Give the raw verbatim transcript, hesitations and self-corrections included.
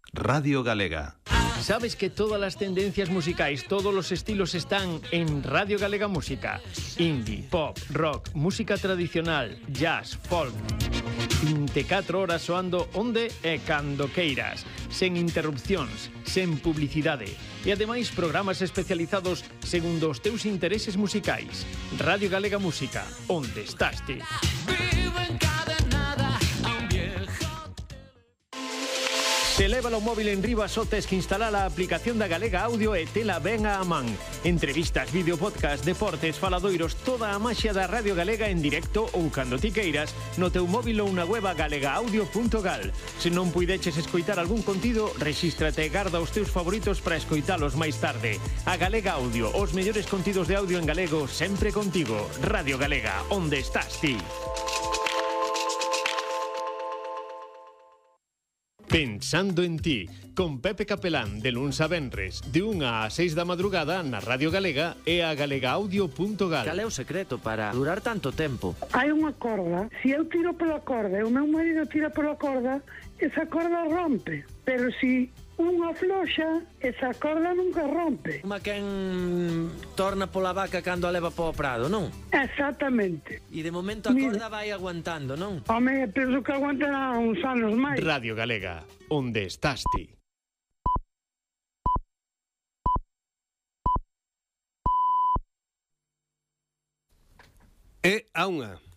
Radio Galega. ¿Sabes que todas las tendencias musicais, todos los estilos están en Radio Galega Música? Indie, pop, rock, música tradicional, jazz, folk. vinte e catro horas soando onde e cando queiras, sen interrupcións, sen publicidade. E ademais programas especializados segundo os teus intereses musicais. Radio Galega Música, onde estás ti? Se leva o móvil en riba só tes que instalar a aplicación da Galega Audio e tela ben á man. Entrevistas, videopodcast, deportes, faladoiros, toda a maxia da Radio Galega en directo ou cando ti queiras no teu móvil ou na web galega audio punto gal. Se non puideches escoitar algún contido, rexístrate e garda os teus favoritos para escoitalos máis tarde. A Galega Audio, os mellores contidos de audio en galego sempre contigo. Radio Galega, onde estás ti? Pensando en ti, con Pepe Capelán, de luns a venres, de unha a seis da madrugada na Radio Galega e a galega audio punto gal. Cal é o secreto para durar tanto tempo? Hai unha corda, se eu tiro pola corda e o meu marido tira pola corda, esa corda rompe, pero se unha floxa, esa corda nunca rompe. Como quen torna pola vaca cando a leva po prado, non? Exactamente. E de momento a corda vai aguantando, non? Home, penso que aguantará uns anos máis. Radio Galega, onde estás ti? É a unha.